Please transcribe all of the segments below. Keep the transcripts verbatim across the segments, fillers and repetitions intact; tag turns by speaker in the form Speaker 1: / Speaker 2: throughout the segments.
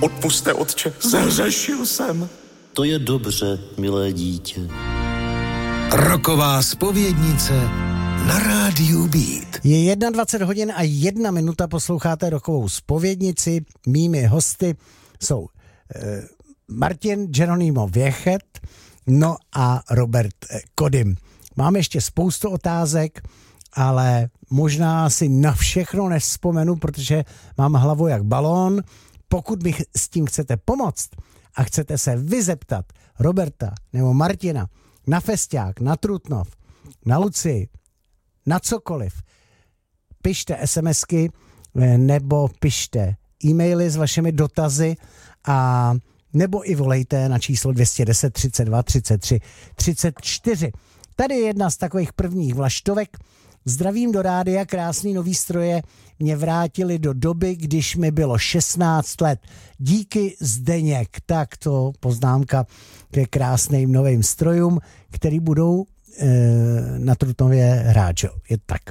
Speaker 1: Odpusťte, otče, zhřešil jsem.
Speaker 2: To je dobře, milé dítě.
Speaker 3: Roková zpovědnice na rádiu Beat.
Speaker 4: Je dvacet jedna hodin a jedna minuta, posloucháte Rokovou zpovědnici. Mými hosty jsou eh, Martin Geronimo Věchet, no a Robert eh, Kodym. Mám ještě spoustu otázek, ale možná si na všechno nevzpomenu, protože mám hlavu jak balón. Pokud mi s tím chcete pomoct a chcete se vyzeptat Roberta nebo Martina na Festiák, na Trutnov, na Lucii, na cokoliv, pište SMSky nebo pište e-maily s vašimi dotazy a nebo i volejte na číslo dvě stě deset třicet dva třicet tři třicet čtyři. Tady je jedna z takových prvních vlaštovek. Zdravím do rádia, krásný nový stroje mě vrátili do doby, když mi bylo šestnáct let. Díky Zdeněk. Tak to poznámka ke krásným novým strojům, který budou e, na Trutnově hrát. Je tak.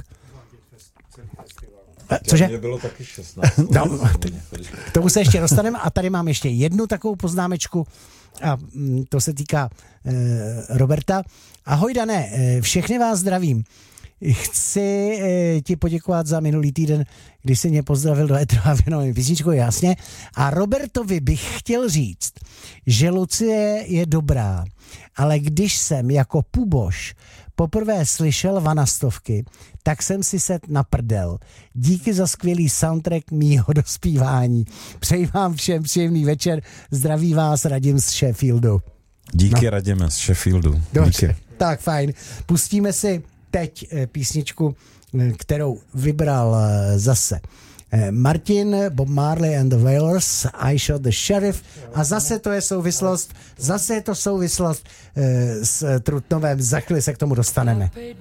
Speaker 4: Cože?
Speaker 5: Mě bylo taky šestnáct.
Speaker 4: No, k tomu se ještě dostaneme a tady mám ještě jednu takovou poznámečku a to se týká e, Roberta. Ahoj Dané, e, všechny vás zdravím. Chci e, ti poděkovat za minulý týden, když jsi mě pozdravil do éteru a věnoval písničku, jasně. A Robertovi bych chtěl říct, že Lucie je dobrá, ale když jsem jako puboš poprvé slyšel Vanastovky, tak jsem si set na prdel. Díky za skvělý soundtrack mýho dospívání. Přeji vám všem příjemný večer. Zdraví vás Radim z Sheffieldu.
Speaker 5: Díky,
Speaker 4: no.
Speaker 5: Radime z Sheffieldu.
Speaker 4: Dobře,
Speaker 5: díky.
Speaker 4: Tak fajn. Pustíme si teď písničku, kterou vybral zase Martin, Bob Marley and the Wailers, I Shot the Sheriff, a zase to je souvislost, zase je to souvislost s Trutnovem, za chvíli se k tomu dostaneme.